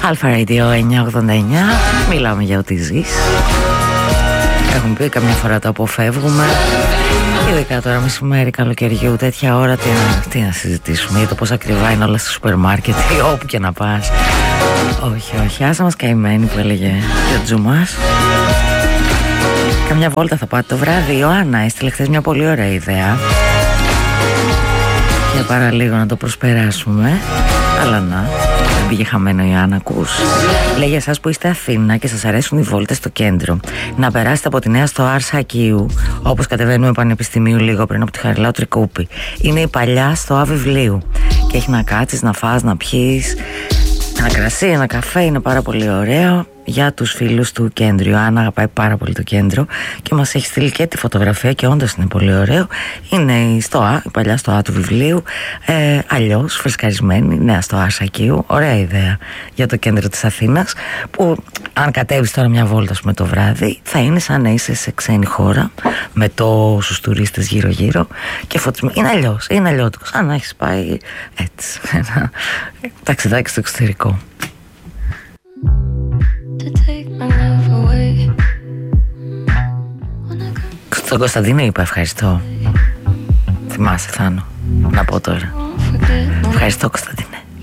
Αλφα Radio 989. Μιλάμε για ό,τι ζεις. Έχουμε πει καμιά φορά το αποφεύγουμε. Ειδικά τώρα μεσημέρι, καλοκαιριού, τέτοια ώρα τι να συζητήσουμε για το πώς ακριβά είναι όλα στο σούπερ μάρκετ ή όπου και να πας. Όχι, άσα μας καημένη που έλεγε ο Τζουμάς. Καμιά βόλτα θα πάτε το βράδυ. Η Ιωάννα έστειλε χθες μια πολύ ωραία ιδέα για παραλίγο να το προσπεράσουμε. Αλλά να, δεν πήγε χαμένο η Ιωάννα, ακούς. Λέει για εσάς που είστε Αθήνα και σας αρέσουν οι βόλτες στο κέντρο, να περάσετε από τη Νέα στο Άρσα Ακίου, όπως κατεβαίνουμε Πανεπιστημίου λίγο πριν από τη Χαριλάου Τρικούπη. Είναι η παλιά στο Αβιβλίου και έχει να κάτσεις, να φας, να πιείς ένα κρασί, ένα καφέ, είναι πάρα πολύ ωραίο. Για τους φίλους του κέντρου, η Άννα αγαπάει πάρα πολύ το κέντρο και μας έχει στείλει και τη φωτογραφία και όντως είναι πολύ ωραίο. Είναι η παλιά στοά του βιβλίου, αλλιώς φρεσκαρισμένη, νέα στοά Αρσακίου. Ωραία ιδέα για το κέντρο της Αθήνας, που αν κατέβεις τώρα μια βόλτα με το βράδυ θα είναι σαν να είσαι σε ξένη χώρα με τόσους τουρίστες γύρω γύρω και φωτισμένοι. Είναι αλλιώτικο, σαν να έχεις πάει έτσι ένα ταξιδάκι στο εξωτερικό. Στον Κωνσταντίνο είπα ευχαριστώ. Θυμάσαι, Θάνο, να πω τώρα. Ευχαριστώ, Κωνσταντίνε.